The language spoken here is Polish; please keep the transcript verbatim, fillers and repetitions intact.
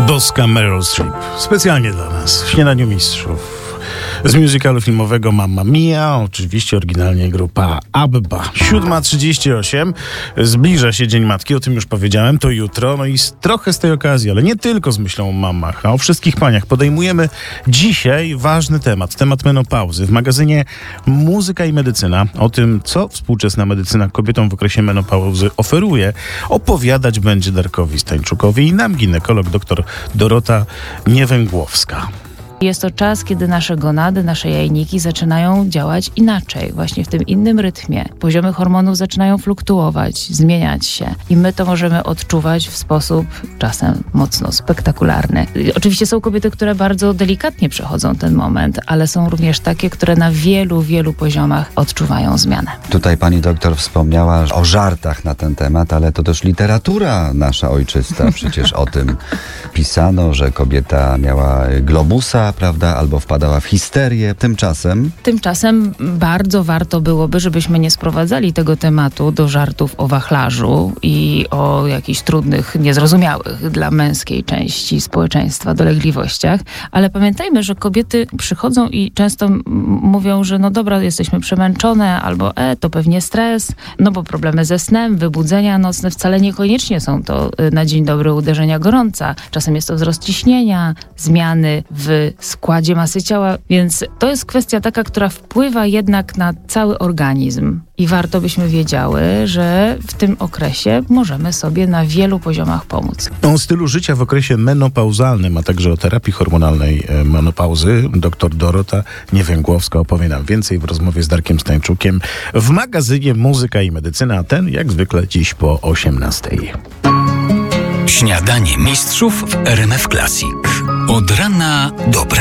Boska Meryl Streep. Specjalnie dla nas, w Śniadaniu Mistrzów. Z musicalu filmowego Mamma Mia, oczywiście oryginalnie grupa ABBA. siódma trzydzieści osiem, zbliża się Dzień Matki, o tym już powiedziałem, to jutro. No i z, trochę z tej okazji, ale nie tylko z myślą o mamach, a o wszystkich paniach podejmujemy dzisiaj ważny temat, temat menopauzy. W magazynie Muzyka i Medycyna, o tym, co współczesna medycyna kobietom w okresie menopauzy oferuje, opowiadać będzie Darkowi Stańczukowi i nam ginekolog dr Dorota Niewęgłowska. Jest to czas, kiedy nasze gonady, nasze jajniki zaczynają działać inaczej, właśnie w tym innym rytmie. Poziomy hormonów zaczynają fluktuować, zmieniać się i my to możemy odczuwać w sposób czasem mocno spektakularny. Oczywiście są kobiety, które bardzo delikatnie przechodzą ten moment, ale są również takie, które na wielu, wielu poziomach odczuwają zmianę. Tutaj pani doktor wspomniała o żartach na ten temat, ale to też literatura nasza ojczysta. Przecież o tym pisano, że kobieta miała globusa, prawda, albo wpadała w histerię. Tymczasem... Tymczasem bardzo warto byłoby, żebyśmy nie sprowadzali tego tematu do żartów o wachlarzu i o jakichś trudnych, niezrozumiałych dla męskiej części społeczeństwa dolegliwościach, ale pamiętajmy, że kobiety przychodzą i często m- mówią, że no dobra, jesteśmy przemęczone, albo e, to pewnie stres, no bo problemy ze snem, wybudzenia nocne wcale niekoniecznie są to y, na dzień dobry uderzenia gorąca. Czasem jest to wzrost ciśnienia, zmiany w składzie masy ciała, więc to jest kwestia taka, która wpływa jednak na cały organizm i warto byśmy wiedziały, że w tym okresie możemy sobie na wielu poziomach pomóc. O stylu życia w okresie menopauzalnym, a także o terapii hormonalnej menopauzy dr Dorota Niewęgłowska opowie nam więcej w rozmowie z Darkiem Stańczukiem w magazynie Muzyka i Medycyna, a ten jak zwykle dziś po osiemnastej. Śniadanie Mistrzów w R M F Classic. Od rana dobre.